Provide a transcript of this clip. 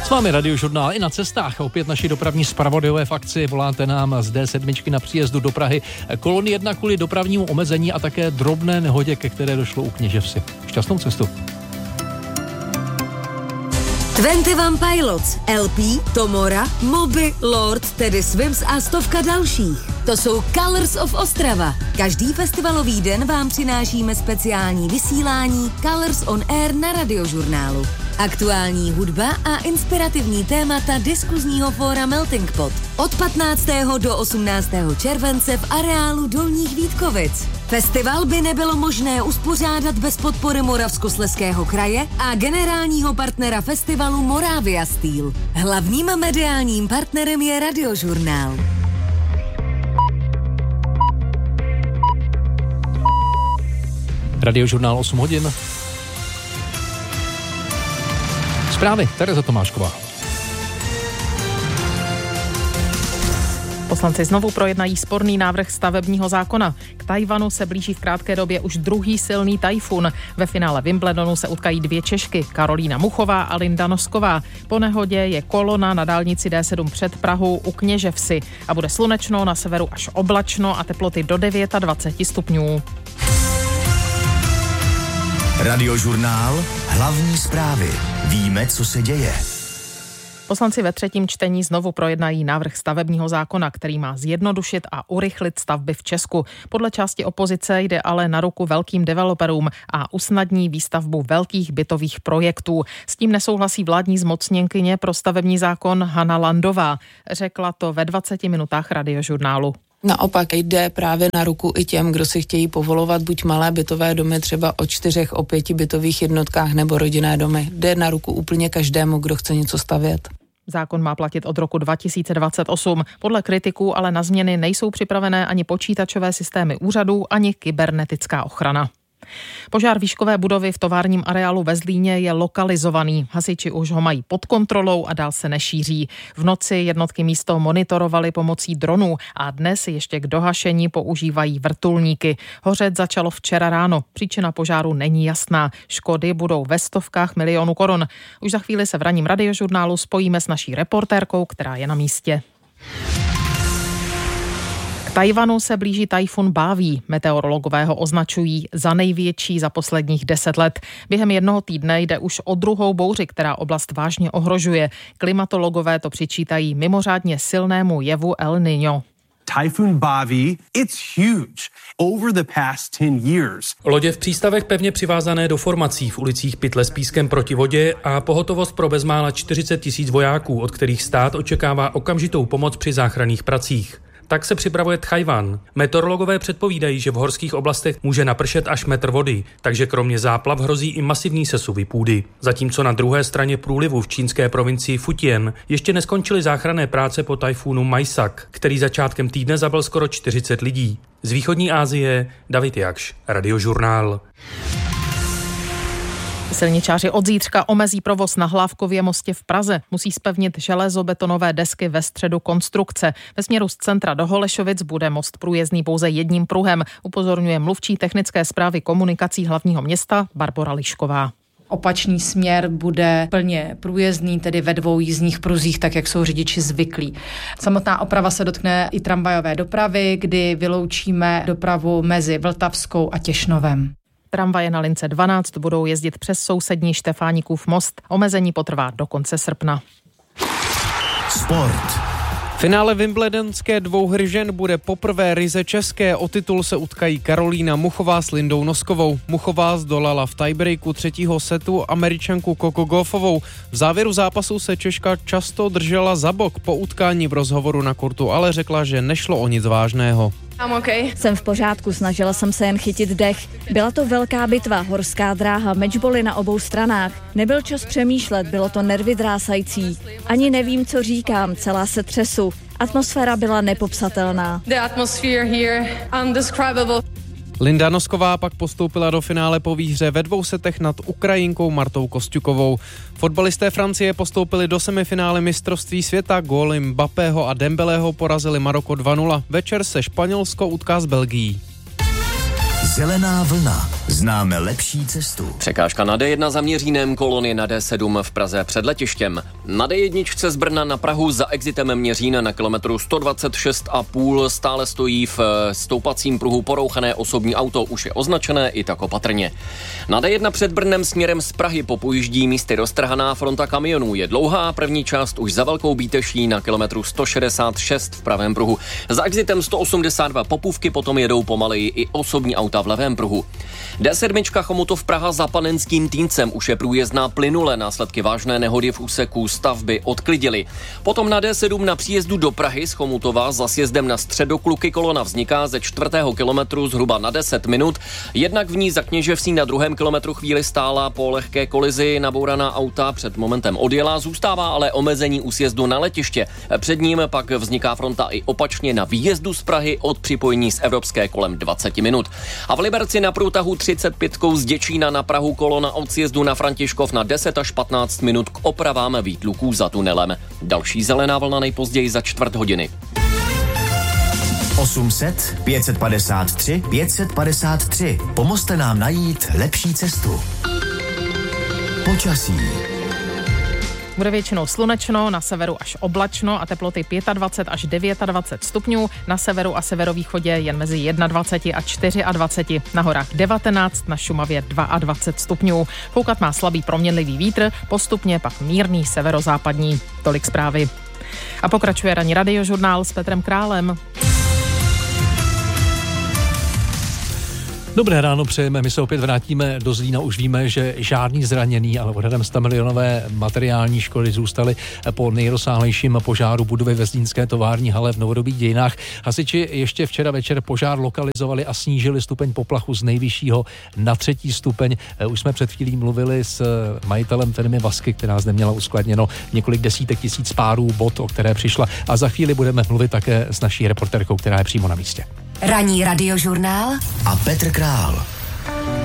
S vámi Radiožurnál i na cestách. Opět naši dopravní zpravodajové v akci. Voláte nám z D7 na příjezdu do Prahy. Kolony 1 kvůli dopravnímu omezení a také drobné nehodě, ke které došlo u Kněževsi. Šťastnou cestu. 21 Pilots, LP, Tomora, Moby, Lord, Teddy Swims a stovka dalších. To jsou Colors of Ostrava. Každý festivalový den vám přinášíme speciální vysílání Colors on Air na Radiožurnálu. Aktuální hudba a inspirativní témata diskuzního fóra Melting Pot. Od 15. do 18. července v areálu Dolních Vítkovic. Festival by nebylo možné uspořádat bez podpory Moravskoslezského kraje a generálního partnera festivalu Moravia Steel. Hlavním mediálním partnerem je Radiožurnál. Radiožurnál 8 hodin. Zprávy, Tereza Tomášková. Poslanci znovu projednají sporný návrh stavebního zákona. K Tajvanu se blíží v krátké době už druhý silný tajfun. Ve finále Wimbledonu se utkají dvě Češky, Karolína Muchová a Linda Nosková. Po nehodě je kolona na dálnici D7 před Prahou u Kněževsi a bude slunečno, na severu až oblačno a teploty do 29 stupňů. Radiožurnál, hlavní zprávy. Víme, co se děje. Poslanci ve třetím čtení znovu projednají návrh stavebního zákona, který má zjednodušit a urychlit stavby v Česku. Podle části opozice jde ale na ruku velkým developerům a usnadní výstavbu velkých bytových projektů. S tím nesouhlasí vládní zmocněnkyně pro stavební zákon Hana Landová. Řekla to ve 20 minutách Radiožurnálu. Naopak jde právě na ruku i těm, kdo si chtějí povolovat buď malé bytové domy třeba o 4, o 5 bytových jednotkách nebo rodinné domy. Jde na ruku úplně každému, kdo chce něco stavět. Zákon má platit od roku 2028. Podle kritiků ale na změny nejsou připravené ani počítačové systémy úřadů, ani kybernetická ochrana. Požár výškové budovy v továrním areálu ve Zlíně je lokalizovaný. Hasiči už ho mají pod kontrolou a dál se nešíří. V noci jednotky místo monitorovaly pomocí dronů a dnes ještě k dohašení používají vrtulníky. Hořet začalo včera ráno. Příčina požáru není jasná. Škody budou ve stovkách milionů korun. Už za chvíli se v ranním Radiožurnálu spojíme s naší reportérkou, která je na místě. Tajvanu se blíží tajfun Báví. Meteorologové ho označují za největší za posledních 10 let. Během jednoho týdne jde už o druhou bouři, která oblast vážně ohrožuje. Klimatologové to přičítají mimořádně silnému jevu El Niño. Typhoon Baavi, it's huge over the past 10 years. Lodě v přístavech pevně přivázané do formací v ulicích pytle s pískem proti vodě a pohotovost pro bezmála 40 000 vojáků, od kterých stát očekává okamžitou pomoc při záchranných pracích. Tak se připravuje Tchaj-wan. Meteorologové předpovídají, že v horských oblastech může napršet až metr vody, takže kromě záplav hrozí i masivní sesuvy půdy. Zatímco na druhé straně průlivu v čínské provincii Fujian ještě neskončily záchranné práce po tajfúnu Maisak, který začátkem týdne zabil skoro 40 lidí. Z východní Asie David Jakš, Radiožurnál. Silničáři od zítřka omezí provoz na Hlávkově mostě v Praze. Musí zpevnit železobetonové desky ve středu konstrukce. Ve směru z centra do Holešovic bude most průjezdný pouze jedním pruhem, upozorňuje mluvčí technické správy komunikací hlavního města Barbora Lišková. Opačný směr bude plně průjezdný, tedy ve 2 jízdních pruzích, tak jak jsou řidiči zvyklí. Samotná oprava se dotkne i tramvajové dopravy, kdy vyloučíme dopravu mezi Vltavskou a Těšnovem. Tramvaje na lince 12 budou jezdit přes sousední Štefánikův most. Omezení potrvá do konce srpna. Sport. Finále wimbledonské dvouhry žen bude poprvé ryze české. O titul se utkají Karolína Muchová s Lindou Noskovou. Muchová zdolala v tiebreaku 3. setu Američanku Coco Gauffovou. V závěru zápasu se Češka často držela za bok. Po utkání v rozhovoru na kurtu ale řekla, že nešlo o nic vážného. Jsem v pořádku, snažila jsem se jen chytit dech. Byla to velká bitva, horská dráha, mečboly na obou stranách. Nebyl čas přemýšlet, bylo to nervy drásající. Ani nevím, co říkám, celá se třesu. Atmosféra byla nepopsatelná. Linda Nosková pak postoupila do finále po výhře ve 2 setech nad Ukrajinkou Martou Kosťukovou. Fotbalisté Francie postoupili do semifinále mistrovství světa. Góly Mbappého a Dembeleho porazili Maroko 2-0. Večer se Španělsko utká s Belgií. Zelená vlna. Známe lepší cestu. Překážka na D1 za Měřínem, kolony na D7 v Praze před letištěm. Na D1 z Brna na Prahu za exitem Měřín na kilometru 126,5 stále stojí v stoupacím pruhu porouchané osobní auto, už je označené i tak opatrně. Na D1 před Brnem směrem z Prahy po pojíždí místy roztrhaná fronta kamionů je dlouhá, první část už za Velkou Bíteší na kilometru 166 v pravém pruhu. Za exitem 182 Popůvky potom jedou pomaleji i osobní auta v levém pruhu. D7 Chomutov Praha za Panenským Týncem už je průjezdná plynule, následky vážné nehody v úseku stavby odklidily. Potom na D7 na příjezdu do Prahy z Chomutova za sjezdem na Středokluky kolona vzniká ze 4. kilometru zhruba na 10 minut. Jednak v ní za Kněževsí na 2. kilometru chvíli stála po lehké kolizi nabouraná auta, před momentem odjela, zůstává ale omezení u sjezdu na letiště. Před ním pak vzniká fronta i opačně na výjezdu z Prahy od připojení z Evropské kolem 20 minut. A v Liberci na průtahu 35 z Děčína na Prahu kolona od sjezdu na Františkov na 10 až 15 minut k opravám výtluků za tunelem. Další zelená vlna nejpozději za čtvrt hodiny. 800 553 553. Pomozte nám najít lepší cestu. Počasí. Bude většinou slunečno, na severu až oblačno a teploty 25 až 29 stupňů, na severu a severovýchodě jen mezi 21 a 24, na horách 19, na Šumavě 22 stupňů. Foukat má slabý proměnlivý vítr, postupně pak mírný severozápadní. Tolik zprávy. A pokračuje ranní radiožurnál s Petrem Králem. Dobré ráno přejeme, my se opět vrátíme do Zlína, už víme, že žádný zraněný, ale odhadem 100 milionové materiální škody zůstaly po nejrozsáhlejším požáru budovy ve zlínské tovární hale v novodobých dějinách. Hasiči ještě včera večer požár lokalizovali a snížili stupeň poplachu z nejvyššího na 3. stupeň. Už jsme před chvílí mluvili s majitelem firmy Vasky, která zde měla uskladněno několik desítek tisíc párů bot, o které přišla, a za chvíli budeme mluvit také s naší reportérkou, která je přímo na místě. Ranní radiožurnál a Petr Král.